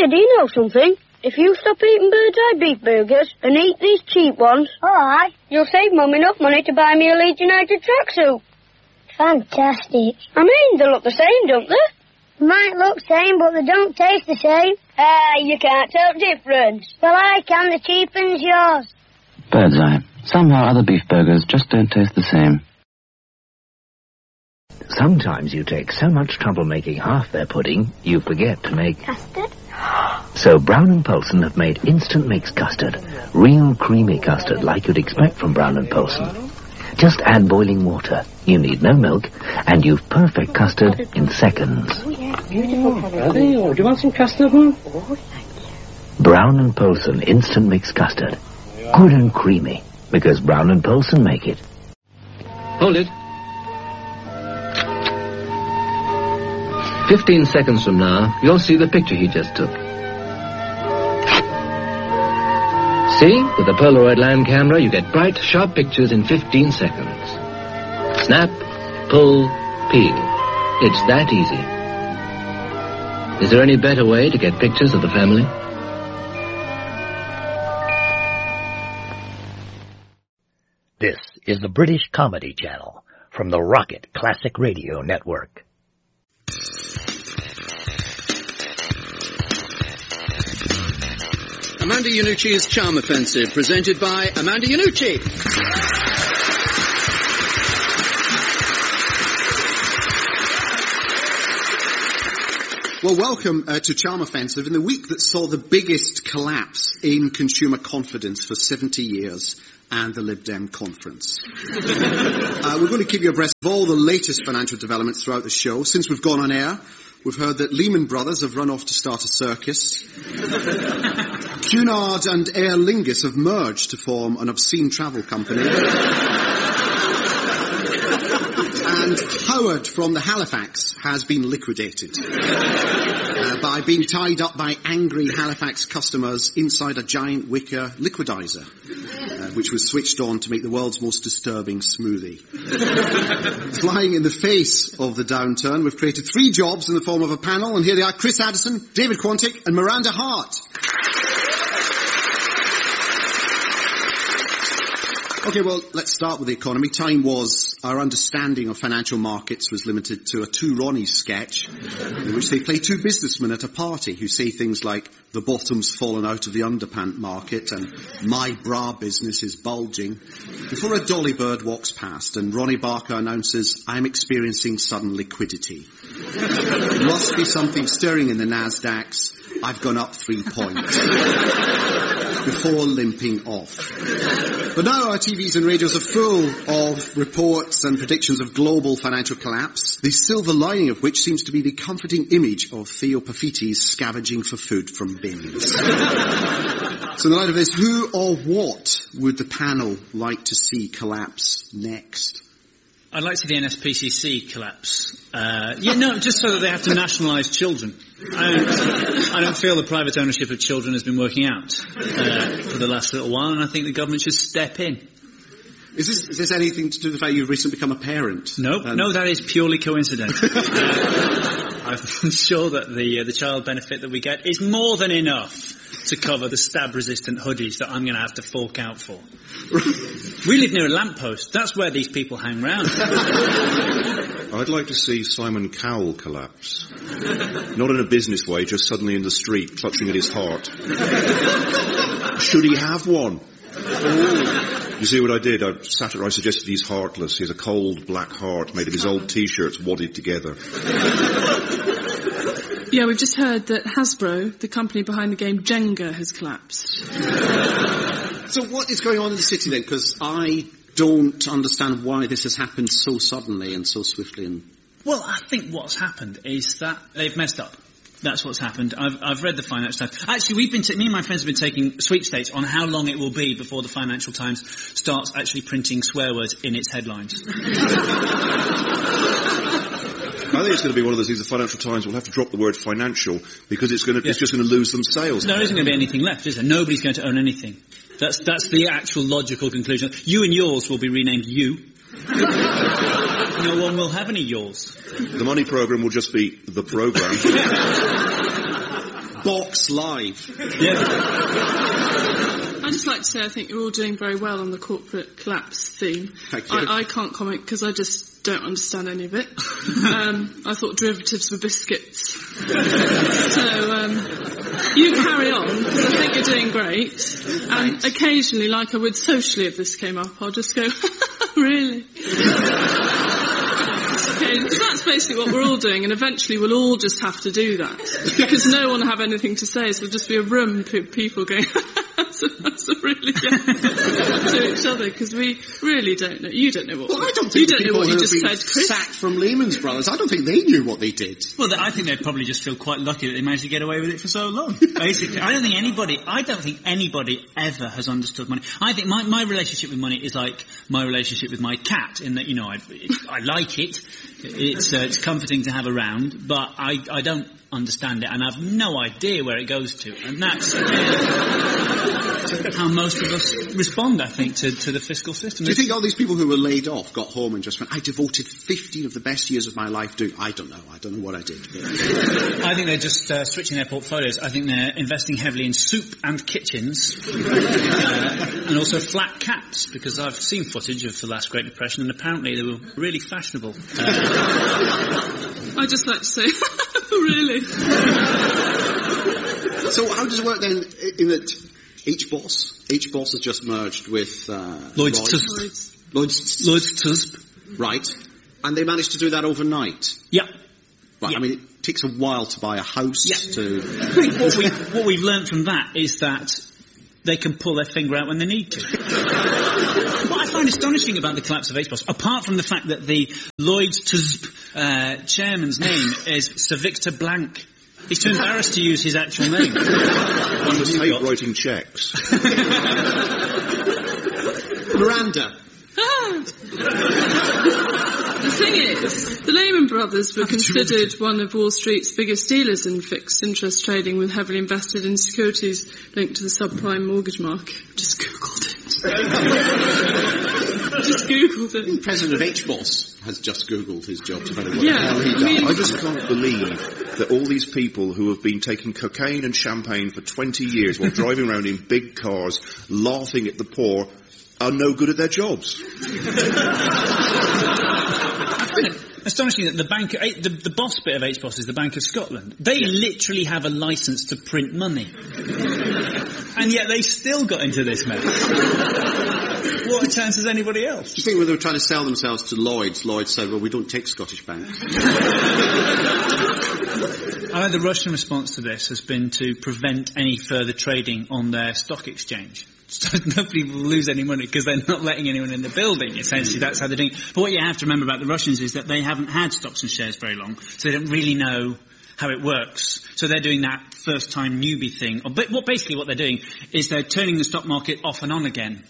Here, do you know something? If you stop eating Bird's Eye beef burgers and eat these cheap ones, Alright. you'll save Mum enough money to buy me a Leeds United tracksuit. Fantastic. I mean, they look the same, don't they? Might look same, but they don't taste the same. You can't tell difference. Well, I can. The cheapen's yours. Bird's Eye. Somehow other beef burgers just don't taste the same. Sometimes you take so much trouble making half their pudding, you forget to make... Custard? So Brown & Poulsen have made instant mix custard. Real creamy custard like you'd expect from Brown & Poulsen. Just add boiling water. You need no milk, and you've perfect custard in seconds. Beautiful colour. Do you want some custard, Mum? Brown & Poulsen instant mix custard. Good and creamy, because Brown & Poulsen make it. Hold it. 15 seconds from now, you'll see the picture he just took. See? With the Polaroid land camera, you get bright, sharp pictures in 15 seconds. Snap, pull, peel. It's that easy. Is there any better way to get pictures of the family? This is the British Comedy Channel from the Rocket Classic Radio Network. Amanda Iannucci's Charm Offensive, presented by Amanda Iannucci. Well, welcome to Charm Offensive in the week that saw the biggest collapse in consumer confidence for 70 years and the Lib Dem conference. We're going to keep you abreast of all the latest financial developments throughout the show. Since we've gone on air, we've heard that Lehman Brothers have run off to start a circus. Cunard and Aer Lingus have merged to form an obscene travel company. And Howard from the Halifax has been liquidated by being tied up by angry Halifax customers inside a giant wicker liquidizer, which was switched on to make the world's most disturbing smoothie. Flying in the face of the downturn, we've created 3 jobs in the form of a panel, and here they are: Chris Addison, David Quantick, and Miranda Hart. Okay, well, let's start with the economy. Time was, our understanding of financial markets was limited to a Two Ronnies sketch, in which they play 2 businessmen at a party who say things like, the bottom's fallen out of the underpant market, and my bra business is bulging, before a dolly bird walks past and Ronnie Barker announces, I'm experiencing sudden liquidity. There must be something stirring in the Nasdaqs. I've gone up 3 points. Before limping off. But now our TVs and radios are full of reports and predictions of global financial collapse, the silver lining of which seems to be the comforting image of Theo Paphites scavenging for food from bins. So in the light of this, who or what would the panel like to see collapse next? I'd like to see the NSPCC collapse. Just so that they have to nationalise children. I don't feel the private ownership of children has been working out for the last little while, and I think the government should step in. Is this anything to do with the fact you've recently become a parent? No, that is purely coincidental. I'm sure that the child benefit that we get is more than enough to cover the stab-resistant hoodies that I'm going to have to fork out for. We live near a lamppost. That's where these people hang round. I'd like to see Simon Cowell collapse. Not in a business way, just suddenly in the street, clutching at his heart. Should he have one? You see what I did? I suggested he's heartless. He has a cold black heart made of his old T-shirts wadded together. Yeah, we've just heard that Hasbro, the company behind the game Jenga, has collapsed. So what is going on in the city then? Because I don't understand why this has happened so suddenly and so swiftly. Well, I think what's happened is that they've messed up. That's what's happened. I've read the Financial Times. Actually, me and my friends have been taking sweepstakes on how long it will be before the Financial Times starts actually printing swear words in its headlines. I think it's going to be one of those things the Financial Times will have to drop the word financial because it's just going to lose them sales. There isn't going to be anything left, is there? Nobody's going to own anything. That's the actual logical conclusion. You and yours will be renamed you. No one will have any yours. The money programme will just be the programme. box live. I'd just like to say I think you're all doing very well on the corporate collapse theme. Thank you. I can't comment because I just don't understand any of it. I thought derivatives were biscuits. So you carry on, because I think you're doing great. And occasionally, like I would socially if this came up, I'll just go, really? Okay, because that's basically what we're all doing, and eventually we'll all just have to do that. Because no one will have anything to say, so there'll just be a room of people going, that's really to each other, because we really don't know. You don't know what. Well, I don't think you don't know what you just said, Chris. Sacked from Lehman Brothers. I don't think they knew what they did. Well, I think they'd probably just feel quite lucky that they managed to get away with it for so long. Basically, I don't think anybody ever has understood money. I think my relationship with money is like my relationship with my cat, in that I like it. It's comforting to have around, but I don't understand it, and I've no idea where it goes to, and that's how most of us respond, I think, to the fiscal system. Do you think all these people who were laid off got home and just went, I devoted 15 of the best years of my life doing, I don't know what I did. I think they're just switching their portfolios. I think they're investing heavily in soup and kitchens, and also flat caps, because I've seen footage of the last Great Depression, and apparently they were really fashionable. I'd just like to say, really? So how does it work then, in that each boss has just merged with Lloyd's TUSP. Right. And they managed to do that overnight. Yeah. Right. Yeah. I mean, it takes a while to buy a house. Yeah. I think what we've learned from that is that they can pull their finger out when they need to. What I find astonishing about the collapse of HBOS, apart from the fact that the Lloyd's TUSP chairman's name is Sir Victor Blank. He's too embarrassed to use his actual name. He was typewriting cheques. Miranda. The thing is, the Lehman Brothers were considered one of Wall Street's biggest dealers in fixed interest trading, with heavily invested in securities linked to the subprime mortgage market. Just Googled it. The president of HBOS has just Googled his job to find out what the hell he does. I just can't believe that all these people who have been taking cocaine and champagne for 20 years while driving around in big cars, laughing at the poor, are no good at their jobs. Astonishing that the boss bit of HBOS is the Bank of Scotland. They literally have a licence to print money. And yet they still got into this mess. What a chance has anybody else? Do you think when they were trying to sell themselves to Lloyds said, well, we don't take Scottish banks? I know the Russian response to this has been to prevent any further trading on their stock exchange. So nobody will lose any money because they're not letting anyone in the building, essentially. That's how they're doing it. But what you have to remember about the Russians is that they haven't had stocks and shares very long, so they don't really know how it works. So they're doing that first-time newbie thing. But what they're doing is they're turning the stock market off and on again.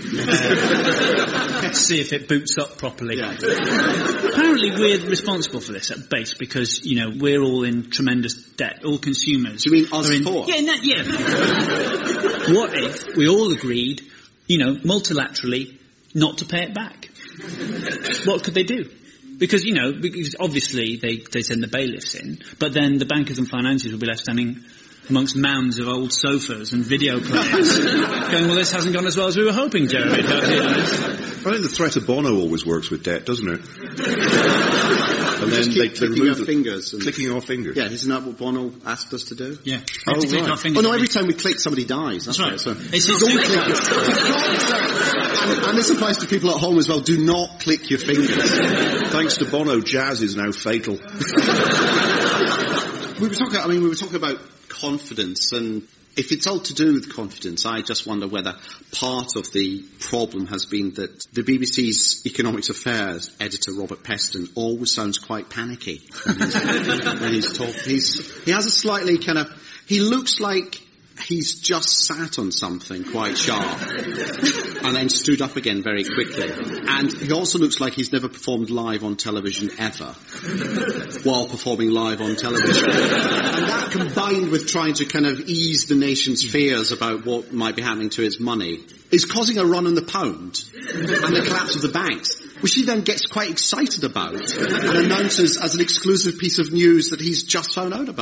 To see if it boots up properly. Yeah. Apparently we're responsible for this at base because, we're all in tremendous debt, all consumers. Do you mean us poor? Yeah. What if we all agreed, multilaterally, not to pay it back? What could they do? Because obviously they send the bailiffs in, but then the bankers and financiers will be left standing amongst mounds of old sofas and video players, going, well, this hasn't gone as well as we were hoping, Jeremy. I think the threat of Bono always works with debt, doesn't it? And then they clicking our fingers. Clicking our fingers. Yeah, isn't that what Bono asked us to do? Yeah. We have to click our fingers. Oh, no, every time we click, somebody dies. That's right. So it's his click. And this applies to people at home as well. Do not click your fingers. Thanks to Bono, jazz is now fatal. We were talking about confidence, and if it's all to do with confidence, I just wonder whether part of the problem has been that the BBC's Economics Affairs editor, Robert Peston, always sounds quite panicky when he's talking. He has a slightly he looks like he's just sat on something quite sharp and then stood up again very quickly. And he also looks like he's never performed live on television ever while performing live on television. And that, combined with trying to ease the nation's fears about what might be happening to its money, is causing a run on the pound and the collapse of the banks, which he then gets quite excited about and announces as an exclusive piece of news that he's just found out about.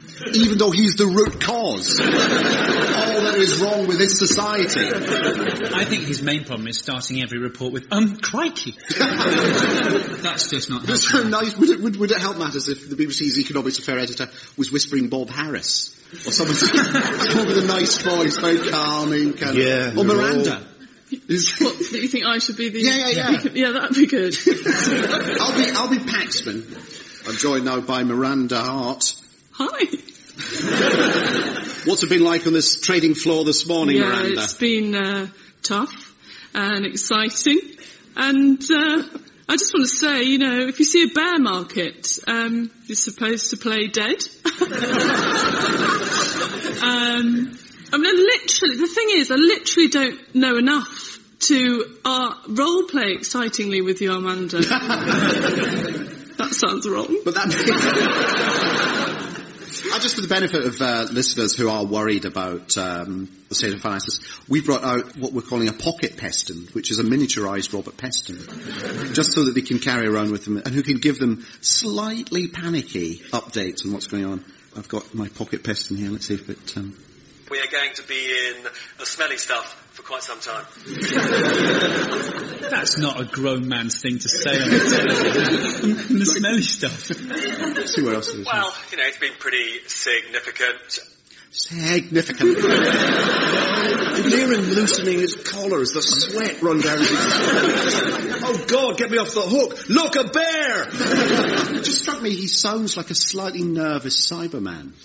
even though he's the root cause of all that is wrong with this society. I think his main problem is starting every report with, crikey. That's just not helpful. So nice. Would it help matters if the BBC's economics affair editor was whispering Bob Harris? Or someone with a nice voice, very calming, kind of. Or Miranda. What, do you think I should be the... Yeah. Yeah, that'd be good. I'll be Paxman. I'm joined now by Miranda Hart. Hi. What's it been like on this trading floor this morning, Miranda? It's been tough and exciting. And I just want to say, if you see a bear market, you're supposed to play dead. The thing is, I literally don't know enough to role play excitingly with you, Amanda. That sounds wrong. But just for the benefit of listeners who are worried about the state of finances, we brought out what we're calling a pocket Peston, which is a miniaturised Robert Peston, just so that they can carry around with them and who can give them slightly panicky updates on what's going on. I've got my pocket Peston here. Let's see if it... We are going to be in the smelly stuff for quite some time. That's not a grown man's thing to say on the television. The smelly stuff. Let's see what else it is. Well, it's been pretty significant. Significant. You can hear him loosening his collar as the sweat runs down his face. Oh, God, get me off the hook. Look, a bear! It just struck me he sounds like a slightly nervous Cyberman.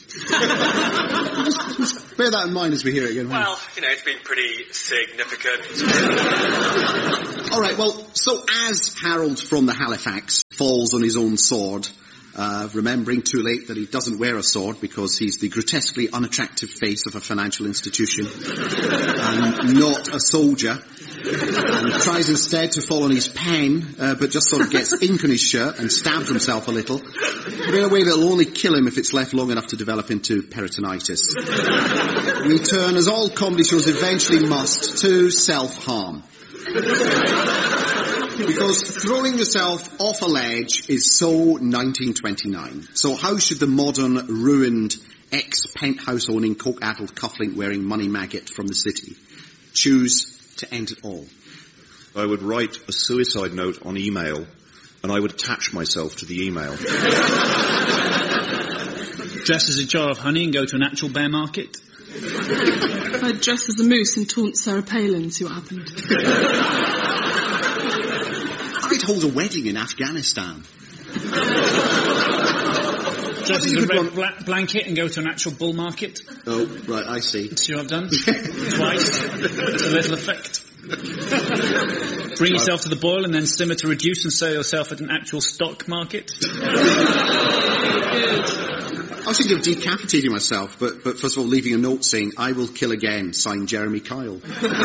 Just bear that in mind as we hear it again. Well, it's been pretty significant. All right, well, so as Harold from the Halifax falls on his own sword, remembering too late that he doesn't wear a sword because he's the grotesquely unattractive face of a financial institution and not a soldier, and tries instead to fall on his pen, but just sort of gets ink on his shirt and stabs himself a little, but in a way that'll only kill him if it's left long enough to develop into peritonitis. We turn, as all comedy shows eventually must, to self-harm. Because throwing yourself off a ledge is so 1929. So how should the modern, ruined, ex-penthouse-owning, coke-addled, cufflink-wearing money maggot from the city choose to end it all? I would write a suicide note on email, and I would attach myself to the email. Dress as a jar of honey and go to an actual bear market? I'd dress as a moose and taunt Sarah Palin and see what happened. I'd hold a wedding in Afghanistan. Dress as a red blanket and go to an actual bull market? Oh, right, I see. See what I've done? Twice. To little effect. Bring yourself to the boil and then simmer to reduce and sell yourself at an actual stock market? I was thinking of decapitating myself, but first of all leaving a note saying, "I will kill again," signed Jeremy Kyle.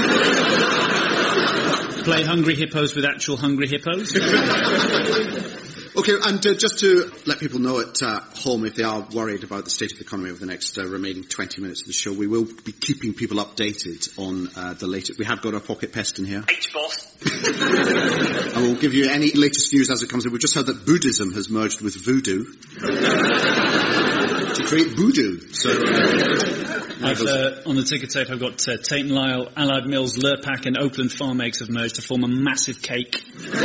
Play Hungry Hippos with actual hungry hippos? Okay, and just to let people know at home, if they are worried about the state of the economy over the next remaining 20 minutes of the show, we will be keeping people updated on the latest. We have got our pocket Peston here. H-boss. And we'll give you any latest news as it comes in. We've just heard that Buddhism has merged with voodoo to create voodoo. So, on the ticker tape, I've got Tate and Lyle, Allied Mills, Lurpak and Oakland Farm Eggs have merged to form a massive cake.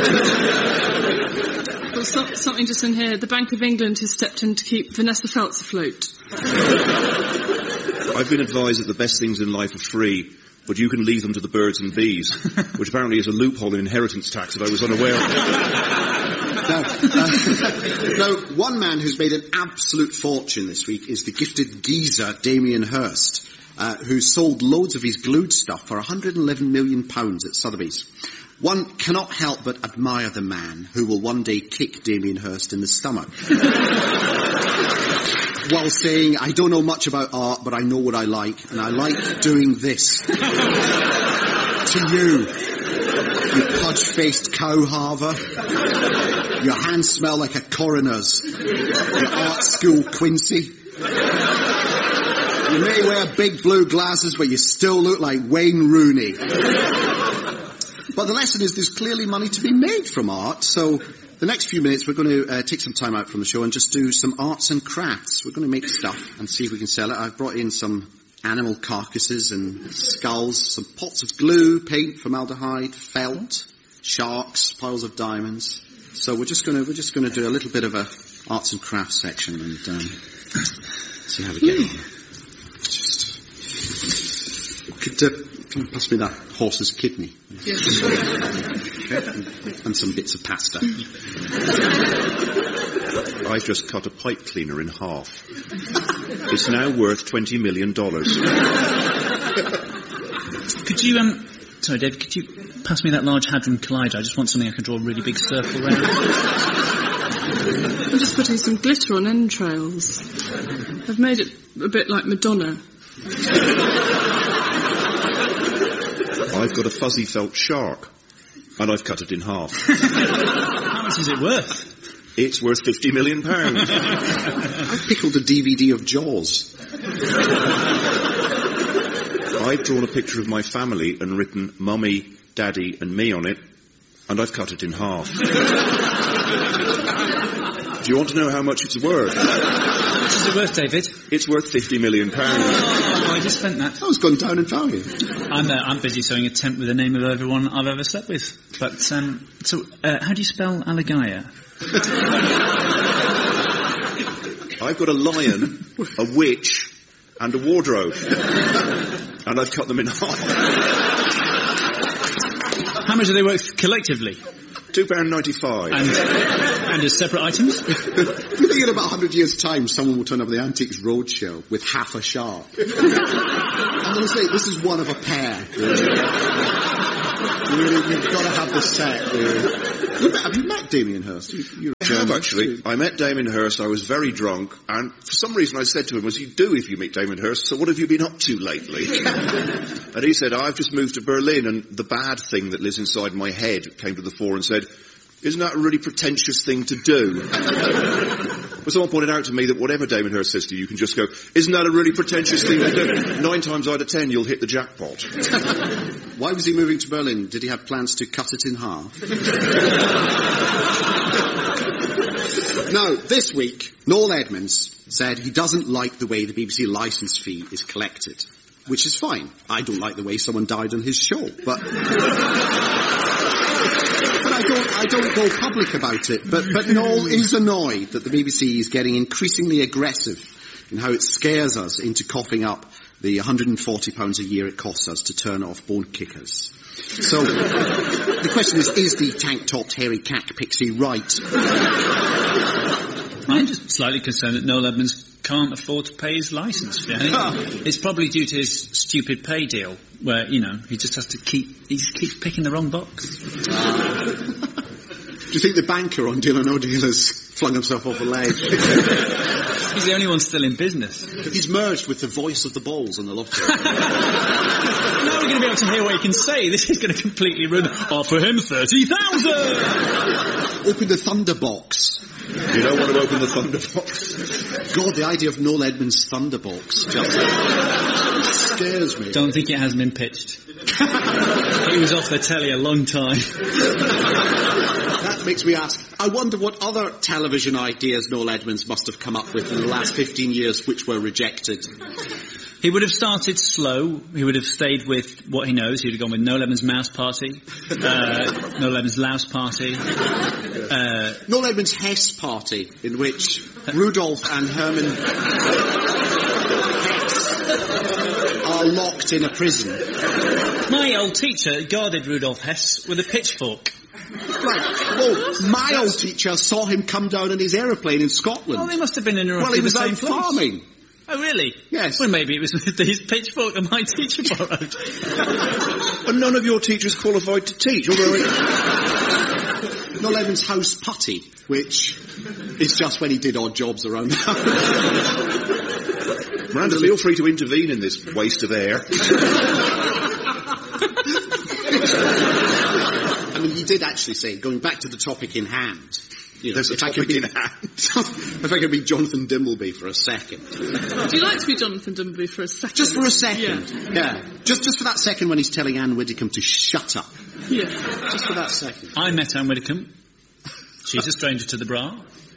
Well, something just in here. The Bank of England has stepped in to keep Vanessa Feltz afloat. I've been advised that the best things in life are free, but you can leave them to the birds and bees, which apparently is a loophole in inheritance tax that I was unaware of. Now, one man who's made an absolute fortune this week is the gifted geezer Damien Hirst, who sold loads of his glued stuff for £111 million at Sotheby's. One cannot help but admire the man who will one day kick Damien Hirst in the stomach. While saying, "I don't know much about art, but I know what I like, and I like doing this." To you pudge-faced cow harver. Your hands smell like a coroner's. Your art school Quincy. You may wear big blue glasses, but you still look like Wayne Rooney. But the lesson is there's clearly money to be made from art, so the next few minutes we're going to take some time out from the show and just do some arts and crafts. We're going to make stuff and see if we can sell it. I've brought in some animal carcasses and skulls, some pots of glue, paint, formaldehyde, felt, sharks, piles of diamonds. So we're just going to do a little bit of a arts and crafts section and see how we get on. Can you pass me that horse's kidney? Yes. Okay. And some bits of pasta. I've just cut a pipe cleaner in half. It's now worth $20 million. Could you, sorry Dave, could you pass me that Large Hadron Collider? I just want something I can draw a really big circle around. I'm just putting some glitter on entrails. I've made it a bit like Madonna. I've got a fuzzy felt shark, and I've cut it in half. How much is it worth? It's worth £50 million. I've pickled a DVD of Jaws. I've drawn a picture of my family and written Mummy, Daddy and me on it, and I've cut it in half. Do you want to know how much it's worth? How much is it worth, David? It's worth £50 million. Oh, I just spent that. That was gone down in value. I'm busy sewing a tent with the name of everyone I've ever slept with. But, how do you spell Alagaya? I've got a lion, a witch, and a wardrobe. And I've cut them in half. How much are they worth collectively? £2.95. And as separate items? Do you think in about 100 years' time someone will turn up at the Antiques Roadshow with half a shark? And they'll say, this is one of a pair. Really, you've got to have the set. Have you met Damien Hirst? I have, actually. I met Damien Hirst, I was very drunk, and for some reason I said to him, as you do if you meet Damien Hirst, so what have you been up to lately? And he said, I've just moved to Berlin, and the bad thing that lives inside my head came to the fore and said, isn't that a really pretentious thing to do? But someone pointed out to me that whatever Damien Hirst says to you, you can just go, isn't that a really pretentious thing to do? 9 times out of 10, you'll hit the jackpot. Why was he moving to Berlin? Did he have plans to cut it in half? Now, this week, Noel Edmonds said he doesn't like the way the BBC licence fee is collected, which is fine. I don't like the way someone died on his show, but I don't go public about it. But Noel is annoyed that the BBC is getting increasingly aggressive in how it scares us into coughing up the £140 a year it costs us to turn off Bone Kickers. So, the question is the tank-topped hairy cack pixie right? I'm just slightly concerned that Noel Edmonds can't afford to pay his licence fee. I think it's probably due to his stupid pay deal, where, he just has to he just keeps picking the wrong box. Do you think the banker on Deal or No Deal has flung himself off a ledge? He's the only one still in business. He's merged with the voice of the balls on the lottery. Now we're going to be able to hear what he can say. This is going to completely ruin offer him 30,000! Open the Thunderbox. You don't want to open the Thunderbox? God, the idea of Noel Edmonds' Thunderbox just scares me. Don't think it has been pitched. He was off the telly a long time. That makes me ask, I wonder what other television ideas Noel Edmonds must have come up with in the last 15 years which were rejected. He would have started slow. He would have stayed with what he knows. He would have gone with Noel Edmonds' Mouse Party, Noel Edmonds' Louse Party. Noel Edmonds' Hess Party, in which Rudolph and Herman Hess are locked in a prison. My old teacher guarded Rudolph Hess with a pitchfork. Right. Well, my old teacher saw him come down in his aeroplane in Scotland. Well, they must have been in roughly the same place. Well, he was out farming. Oh, really? Yes. Well, maybe it was his pitchfork that my teacher borrowed. And none of your teachers qualified to teach, although Noel Edmonds' House Putty, which is just when he did odd jobs around the house. Miranda, feel free to intervene in this waste of air. I mean, he did actually say, going back to the topic in hand, There's a topic in hand. If I could be Jonathan Dimbleby for a second. Would you like to be Jonathan Dimbleby for a second? Just for a second. Yeah. Just for that second when he's telling Anne Widdecombe to shut up. Yeah. Just for that second. I met Anne Widdecombe. She's a stranger to the bra.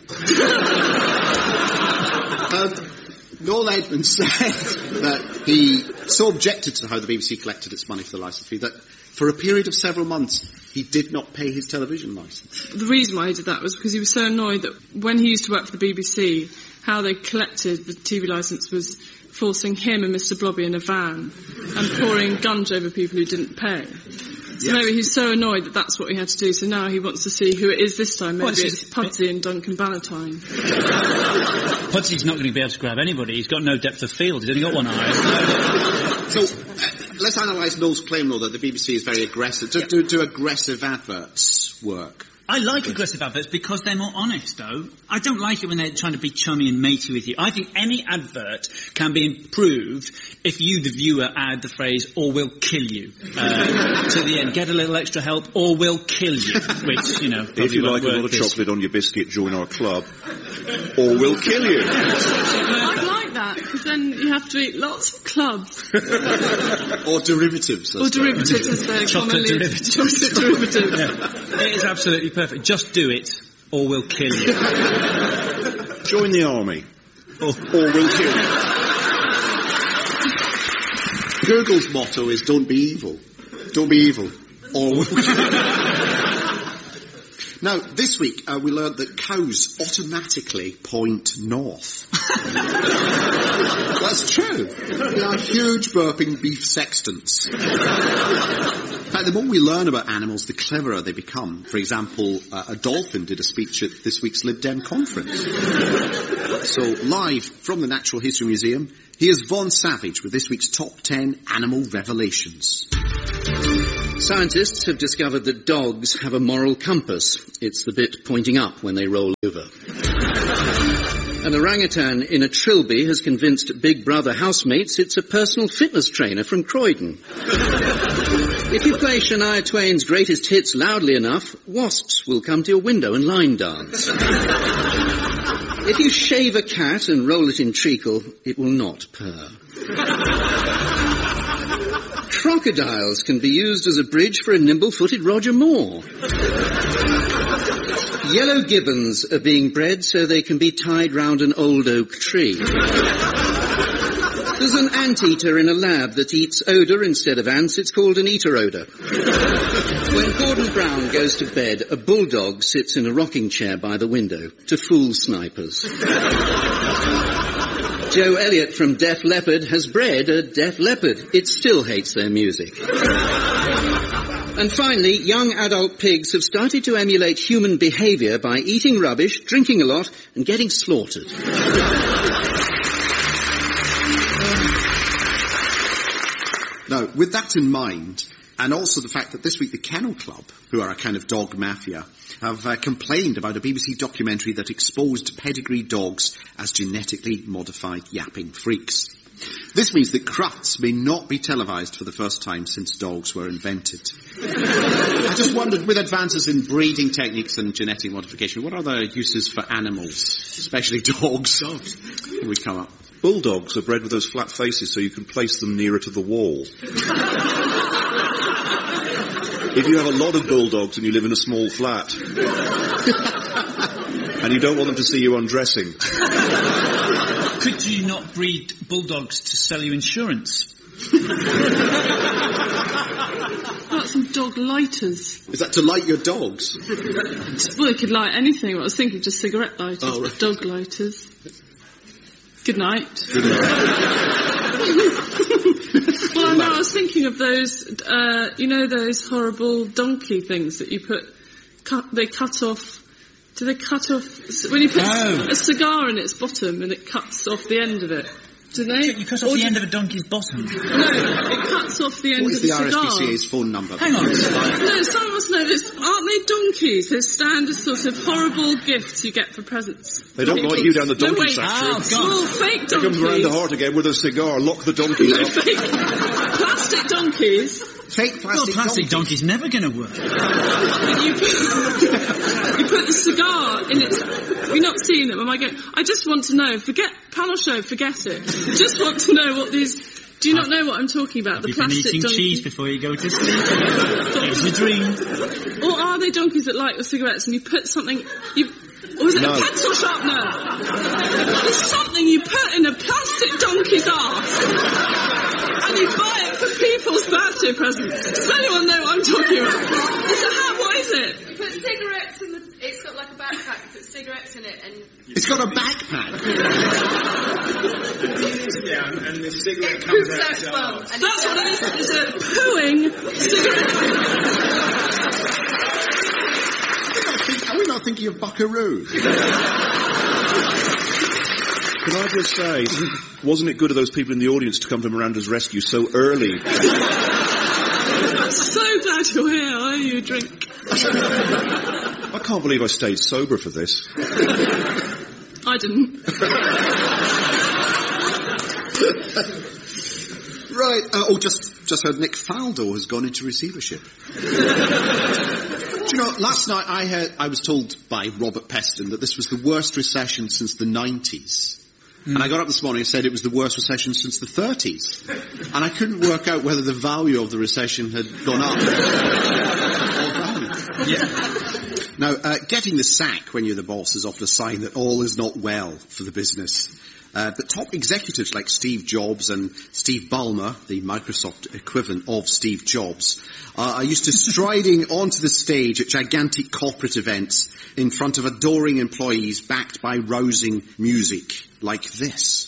Noel Edmonds said that he so objected to how the BBC collected its money for the licence fee that for a period of several months he did not pay his television licence. The reason why he did that was because he was so annoyed that when he used to work for the BBC, how they collected the TV licence was forcing him and Mr Blobby in a van and pouring gunge over people who didn't pay. So maybe he's so annoyed that that's what he had to do, so now he wants to see who it is this time. Maybe it's Pudsey and Duncan Bannatyne. Pudsy's not going to be able to grab anybody. He's got no depth of field. He's only got one eye. So, let's analyse Noel's claim, though, that the BBC is very aggressive. Do aggressive adverts work? I like aggressive adverts because they're more honest, though. I don't like it when they're trying to be chummy and matey with you. I think any advert can be improved if you, the viewer, add the phrase, or we'll kill you, to the end. Get a little extra help, or we'll kill you, which, you know, if you like a lot of chocolate on your biscuit, join our club, or we'll kill you. I'd like that, because then you have to eat lots of clubs. Or derivatives. Or derivatives, as they're chocolate derivatives. Chocolate derivatives. Yeah. It is absolutely perfect. Just do it, or we'll kill you. Join the army, or we'll kill you. Google's motto is don't be evil. Don't be evil, or we'll kill you. Now, this week, we learned that cows automatically point north. That's true. They are huge burping beef sextants. In fact, the more we learn about animals, the cleverer they become. For example, a dolphin did a speech at this week's Lib Dem conference. So, live from the Natural History Museum, here's Von Savage with this week's Top 10 Animal Revelations. Scientists have discovered that dogs have a moral compass. It's the bit pointing up when they roll over. An orangutan in a trilby has convinced Big Brother housemates it's a personal fitness trainer from Croydon. If you play Shania Twain's greatest hits loudly enough, wasps will come to your window and line dance. If you shave a cat and roll it in treacle, it will not purr. Crocodiles can be used as a bridge for a nimble-footed Roger Moore. Yellow gibbons are being bred so they can be tied round an old oak tree. There's an anteater in a lab that eats odour instead of ants. It's called an eater odour. When Gordon Brown goes to bed, a bulldog sits in a rocking chair by the window to fool snipers. Joe Elliott from Def Leppard has bred a deaf leopard. It still hates their music. And finally, young adult pigs have started to emulate human behaviour by eating rubbish, drinking a lot, and getting slaughtered. Now, with that in mind, and also the fact that this week the Kennel Club, who are a kind of dog mafia, have complained about a BBC documentary that exposed pedigree dogs as genetically modified yapping freaks. This means that Crufts may not be televised for the first time since dogs were invented. I just wondered, with advances in breeding techniques and genetic modification, what other uses for animals, especially dogs, would come up? Bulldogs are bred with those flat faces so you can place them nearer to the wall. If you have a lot of bulldogs and you live in a small flat, and you don't want them to see you undressing. Could you not breed bulldogs to sell you insurance? Like some dog lighters. Is that to light your dogs? Well, they could light anything. I was thinking just cigarette lighters, but dog lighters. Good night. Good night. Well, no, I was thinking of those, you know, those horrible donkey things that you they cut off. Do they cut off when you put a cigar in its bottom and it cuts off the end of it? Do they? You cut off the end of a donkey's bottom? No, it cuts off the end of the cigar. What is the RSPCA's phone number? Hang on. No, someone must know this. Aren't they donkeys? They stand as sort of horrible gifts you get for presents. They don't like you down the donkey factory. Oh, small fake donkeys. He comes around the heart again with a cigar, lock the donkeys up. Fake plastic donkeys. Fake plastic donkeys never going to work. You put the cigar in its... Have you not seen them? Am I going... I just want to know. Panel show, forget it. Just want to know what these... Do you not know what I'm talking about? Have the you been plastic eating donkey? cheese before you go to sleep? It's a dream. Or are they donkeys that light your cigarettes and you put something... Or is it a pencil sharpener? There's something you put in a plastic donkey's arse. And you buy it for people's birthday presents. Does anyone know what I'm talking about? It's a hat, what is it? You put cigarettes in the... It's got like a backpack, you put cigarettes in it and... It's got a backpack? Yeah, and the cigarette comes out. That's what it is. It's a pooing cigarette. Are we not thinking of Buckaroo? Can I just say, wasn't it good of those people in the audience to come to Miranda's rescue so early? I'm so glad you're here. I owe you a drink. I can't believe I stayed sober for this. I didn't. Right. Just heard Nick Faldo has gone into receivership. Do you know, last night I was told by Robert Peston that this was the worst recession since the 90s. And I got up this morning and said it was the worst recession since the 30s. And I couldn't work out whether the value of the recession had gone up or down. Yeah. Now, getting the sack when you're the boss is often a sign that all is not well for the business. But top executives like Steve Jobs and Steve Ballmer, the Microsoft equivalent of Steve Jobs, are used to striding onto the stage at gigantic corporate events in front of adoring employees backed by rousing music like this.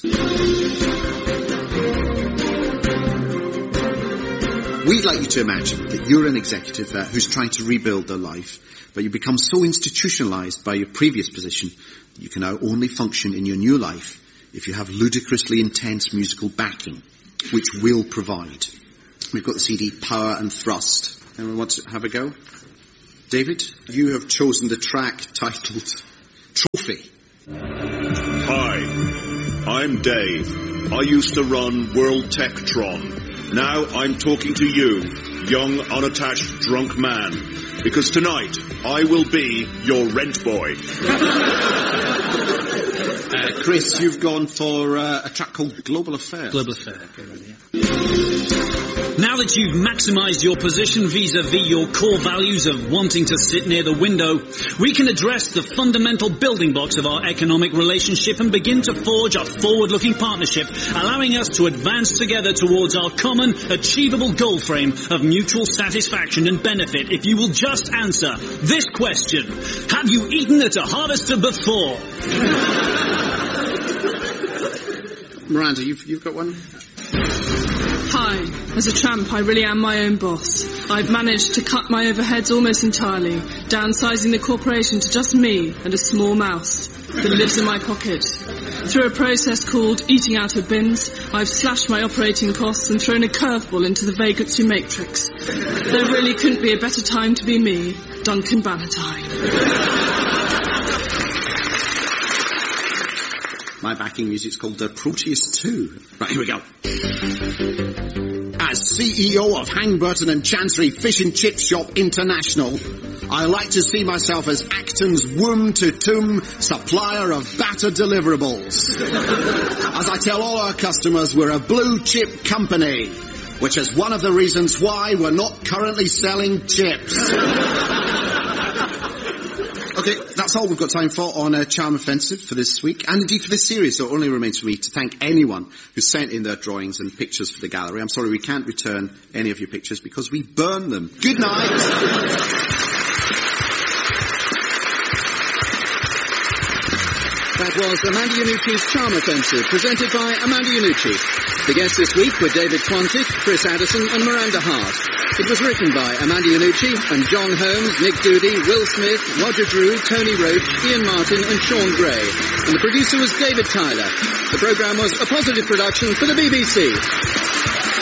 We'd like you to imagine that you're an executive who's trying to rebuild their life, but you become so institutionalized by your previous position that you can now only function in your new life if you have ludicrously intense musical backing, which we'll provide. We've got the CD Power and Thrust. Anyone want to have a go? David, you have chosen the track titled Trophy. Hi, I'm Dave. I used to run World Techtron. Now I'm talking to you, young, unattached, drunk man, because tonight I will be your rent boy. Chris, you've gone for a track called Global Affair. Global Affair, good idea. Now that you've maximised your position vis-à-vis your core values of wanting to sit near the window, we can address the fundamental building blocks of our economic relationship and begin to forge a forward-looking partnership, allowing us to advance together towards our common, achievable goal frame of mutual satisfaction and benefit if you will just answer this question. Have you eaten at a harvester before? Miranda, you've got one? Hi. As a tramp, I really am my own boss. I've managed to cut my overheads almost entirely, downsizing the corporation to just me and a small mouse that lives in my pocket. Through a process called eating out of bins, I've slashed my operating costs and thrown a curveball into the vacancy matrix. There really couldn't be a better time to be me, Duncan Bannatyne. My backing music's called Proteus 2. Right, here we go. As CEO of Hangburton and Chancery Fish and Chip Shop International, I like to see myself as Acton's womb-to-tomb supplier of batter deliverables. As I tell all our customers, we're a blue-chip company, which is one of the reasons why we're not currently selling chips. Okay, that's all we've got time for on Charm Offensive for this week, and indeed for this series, so it only remains for me to thank anyone who sent in their drawings and pictures for the gallery. I'm sorry we can't return any of your pictures because we burn them. Good night! That was Amanda Iannucci's Charm Offensive, presented by Amanda Iannucci. The guests this week were David Quantick, Chris Addison and Miranda Hart. It was written by Amanda Iannucci and John Holmes, Nick Doody, Will Smith, Roger Drew, Tony Roach, Ian Martin and Sean Gray. And the producer was David Tyler. The programme was a Positive production for the BBC.